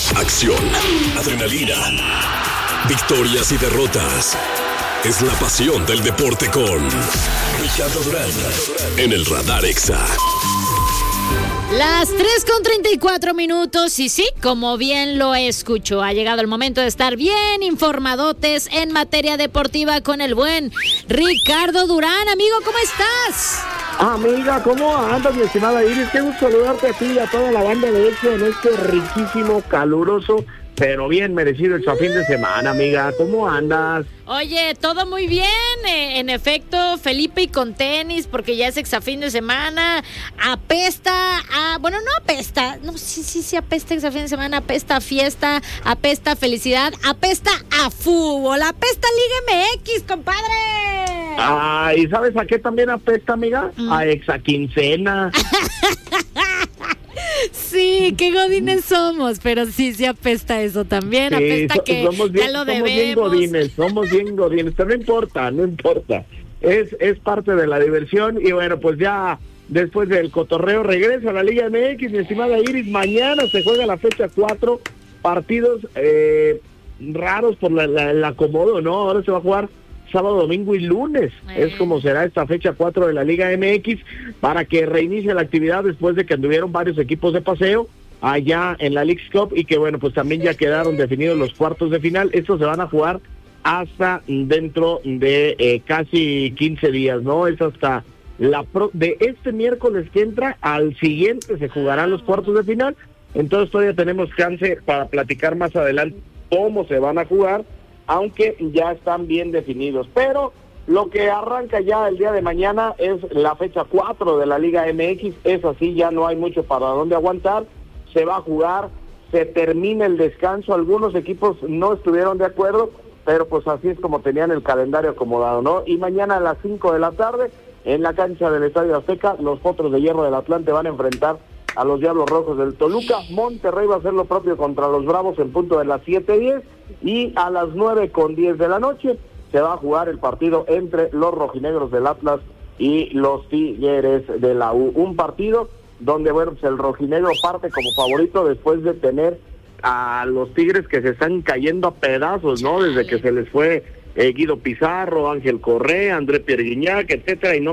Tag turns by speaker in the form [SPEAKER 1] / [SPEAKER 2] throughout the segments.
[SPEAKER 1] Acción, adrenalina, victorias y derrotas. Es la pasión del deporte con Ricardo Durán en el Radar Exa.
[SPEAKER 2] Las 3:34 y sí, como bien lo escucho, ha llegado el momento de estar bien informadotes en materia deportiva con el buen Ricardo Durán. Amigo, ¿cómo estás?
[SPEAKER 3] Amiga, ¿cómo andas, mi estimada Iris? Qué gusto saludarte a ti y a toda la banda de Exa en este riquísimo, caluroso, pero bien merecido el fin de semana, amiga. ¿Cómo andas?
[SPEAKER 2] Oye, todo muy bien, en efecto, Felipe, y con tenis, porque ya es exafín de semana, apesta bueno, no apesta, no, sí apesta exafín de semana, apesta a fiesta, apesta a felicidad, apesta a fútbol, apesta Liga MX, compadre.
[SPEAKER 3] Ay, ¿sabes a qué también apesta, amiga? A exaquincena.
[SPEAKER 2] Sí, qué godines somos, pero sí apesta eso también, sí, apesta que ya lo debemos.
[SPEAKER 3] Somos bien godines, pero no importa, es parte de la diversión. Y bueno, pues ya después del cotorreo regresa a la Liga MX, mi estimada Iris. Mañana se juega la fecha 4, partidos raros por el acomodo, ¿no? Ahora se va a jugar sábado, domingo y lunes. Es como será esta fecha 4 de la Liga MX para que reinicie la actividad después de que anduvieron varios equipos de paseo allá en la Leagues Cup y que bueno, pues también ya quedaron definidos los cuartos de final. Estos se van a jugar hasta dentro de casi 15 días, ¿no? Es hasta de este miércoles que entra al siguiente se jugarán los cuartos de final. Entonces todavía tenemos chance para platicar más adelante cómo se van a jugar, aunque ya están bien definidos. Pero lo que arranca ya el día de mañana es la fecha 4 de la Liga MX. Es así, ya no hay mucho para dónde aguantar. Se va a jugar, se termina el descanso. Algunos equipos no estuvieron de acuerdo, pero pues así es como tenían el calendario acomodado, ¿no? Y mañana a las 5 de la tarde, en la cancha del Estadio Azteca, los Potros de Hierro del Atlante van a enfrentar a los Diablos Rojos del Toluca. Monterrey va a hacer lo propio contra los Bravos en punto de las 7:10, y a las 9:10 de la noche se va a jugar el partido entre los rojinegros del Atlas y los Tigres de la U. Un partido donde, bueno, pues el rojinegro parte como favorito después de tener a los Tigres que se están cayendo a pedazos, ¿no? Desde que se les fue Guido Pizarro, Ángel Correa, André Pierre Gignac, etcétera, y no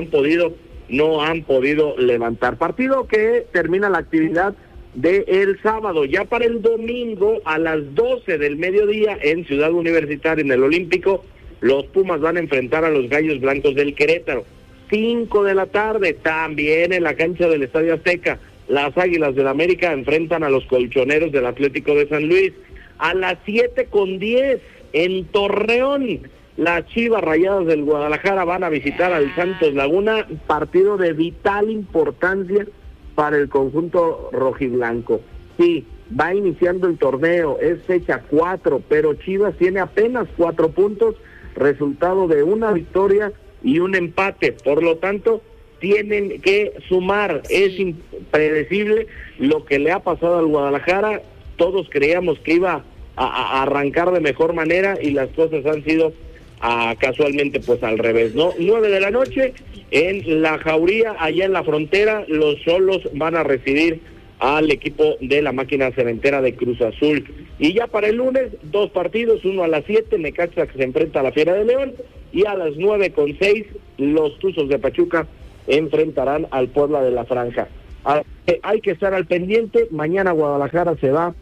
[SPEAKER 3] han podido levantar. Partido que termina la actividad del sábado. Ya para el domingo a las 12 del mediodía en Ciudad Universitaria, en el Olímpico, los Pumas van a enfrentar a los Gallos Blancos del Querétaro. 5 de la tarde, también en la cancha del Estadio Azteca, las Águilas del América enfrentan a los Colchoneros del Atlético de San Luis. A las 7:10 en Torreón, las Chivas Rayadas del Guadalajara van a visitar al Santos Laguna, partido de vital importancia para el conjunto rojiblanco. Sí, va iniciando el torneo, es fecha 4, pero Chivas tiene apenas 4 puntos, resultado de una victoria y un empate. Por lo tanto, tienen que sumar. Es impredecible lo que le ha pasado al Guadalajara. Todos creíamos que iba a arrancar de mejor manera y las cosas han sido casualmente pues al revés, ¿no? 9 de la noche en la Jauría, allá en la frontera, los Xolos van a recibir al equipo de la Máquina Cementera de Cruz Azul. Y ya para el lunes, 2 partidos, uno a las 7, Necaxa que se enfrenta a la Fiera de León, y a las 9:06, los Tuzos de Pachuca enfrentarán al Puebla de la Franja. Hay que estar al pendiente. Mañana Guadalajara se va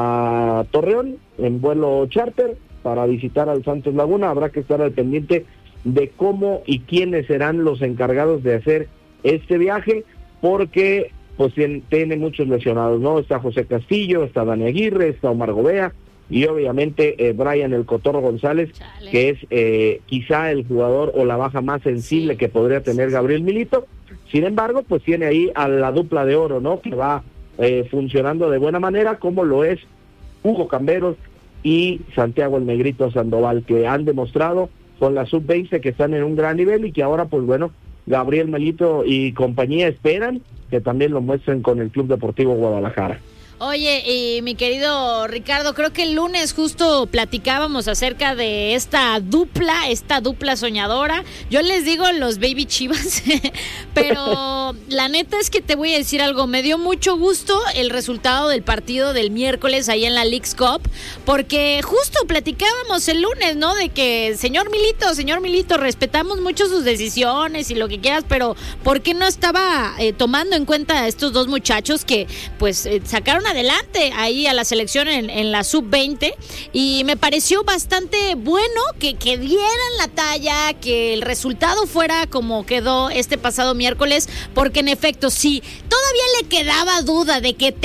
[SPEAKER 3] a Torreón en vuelo charter para visitar al Santos Laguna. Habrá que estar al pendiente de cómo y quiénes serán los encargados de hacer este viaje, porque pues tiene muchos lesionados, ¿no? Está José Castillo, está Dani Aguirre, está Omar Gobea y obviamente Brian el Cotorro González, que es quizá el jugador o la baja más sensible que podría tener Gabriel Milito. Sin embargo, pues tiene ahí a la dupla de oro, ¿no? Que va funcionando de buena manera, como lo es Hugo Camberos y Santiago el Negrito Sandoval, que han demostrado con la sub-20 que están en un gran nivel y que ahora, pues bueno, Gabriel Milito y compañía esperan que también lo muestren con el Club Deportivo Guadalajara.
[SPEAKER 2] Oye, y mi querido Ricardo, creo que el lunes justo platicábamos acerca de esta dupla soñadora. Yo les digo los baby chivas, pero la neta es que te voy a decir algo. Me dio mucho gusto el resultado del partido del miércoles ahí en la Leagues Cup, porque justo platicábamos el lunes, ¿no? De que, señor Milito, respetamos mucho sus decisiones y lo que quieras, pero ¿por qué no estaba tomando en cuenta a estos dos muchachos que pues sacaron adelante ahí a la selección en la sub-20? Y me pareció bastante bueno que dieran la talla, que el resultado fuera como quedó este pasado miércoles, porque en efecto sí, todavía le quedaba duda de que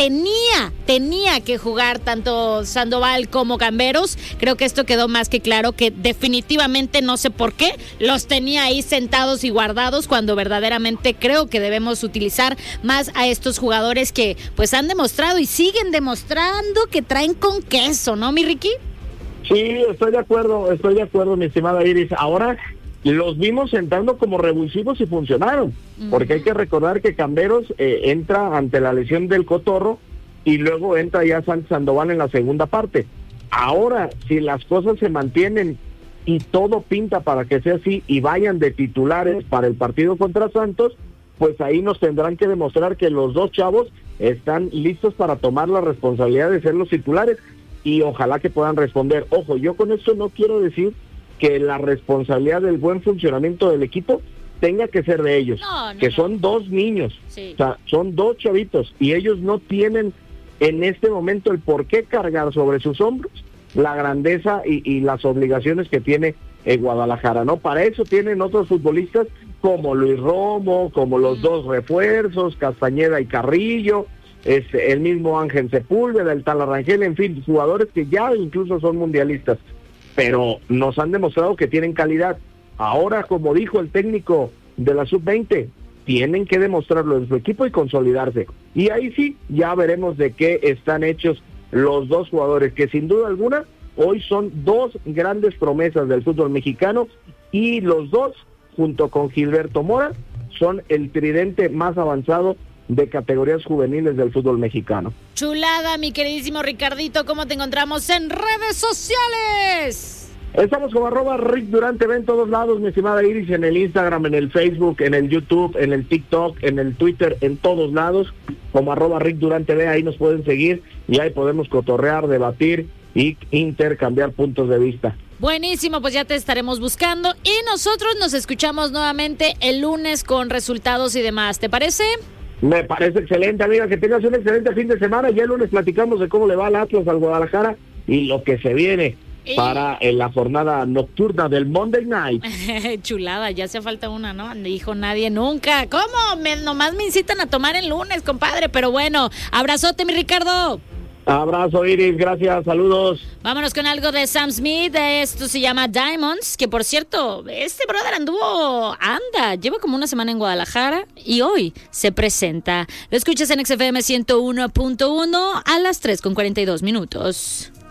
[SPEAKER 2] tenía que jugar tanto Sandoval como Camberos. Creo que esto quedó más que claro, que definitivamente no sé por qué los tenía ahí sentados y guardados, cuando verdaderamente creo que debemos utilizar más a estos jugadores que pues han demostrado y siguen demostrando que traen con queso, ¿no, mi Ricky?
[SPEAKER 3] Sí, estoy de acuerdo, mi estimada Iris. Ahora los vimos sentando como revulsivos y funcionaron, porque hay que recordar que Camberos entra ante la lesión del cotorro y luego entra ya Sandoval en la segunda parte. Ahora, si las cosas se mantienen y todo pinta para que sea así y vayan de titulares para el partido contra Santos, pues ahí nos tendrán que demostrar que los dos chavos están listos para tomar la responsabilidad de ser los titulares, y ojalá que puedan responder. Ojo, yo con esto no quiero decir que la responsabilidad del buen funcionamiento del equipo tenga que ser de ellos, no. Son dos niños, sí. O sea, son dos chavitos, y ellos no tienen en este momento el por qué cargar sobre sus hombros la grandeza y las obligaciones que tiene Guadalajara, ¿no? Para eso tienen otros futbolistas como Luis Romo, como los dos refuerzos, Castañeda y Carrillo, el mismo Ángel Sepúlveda, el Tala Rangel, en fin, jugadores que ya incluso son mundialistas, pero nos han demostrado que tienen calidad. Ahora, como dijo el técnico de la sub-20, tienen que demostrarlo en su equipo y consolidarse. Y ahí sí, ya veremos de qué están hechos los dos jugadores, que sin duda alguna hoy son dos grandes promesas del fútbol mexicano, y los dos, junto con Gilberto Mora, son el tridente más avanzado de categorías juveniles del fútbol mexicano.
[SPEAKER 2] Chulada, mi queridísimo Ricardito, ¿cómo te encontramos en redes sociales?
[SPEAKER 3] Estamos como @RickDuranteV en todos lados, mi estimada Iris, en el Instagram, en el Facebook, en el YouTube, en el TikTok, en el Twitter, en todos lados, como @RickDuranteV, ahí nos pueden seguir y ahí podemos cotorrear, debatir y intercambiar puntos de vista.
[SPEAKER 2] Buenísimo, pues ya te estaremos buscando y nosotros nos escuchamos nuevamente el lunes con resultados y demás, ¿te parece?
[SPEAKER 3] Me parece excelente, amiga, que tengas un excelente fin de semana. Ya el lunes platicamos de cómo le va al Atlas, al Guadalajara y lo que se viene para la jornada nocturna del Monday Night.
[SPEAKER 2] Chulada, ya hace falta una, ¿no? Dijo nadie nunca. ¿Cómo? Nomás me incitan a tomar el lunes, compadre. Pero bueno, abrazote, mi Ricardo.
[SPEAKER 3] Abrazo, Iris, gracias, saludos.
[SPEAKER 2] Vámonos con algo de Sam Smith. Esto se llama Diamonds, que por cierto, este brother lleva como una semana en Guadalajara y hoy se presenta. Lo escuchas en XFM 101.1 a las 3:42 minutos.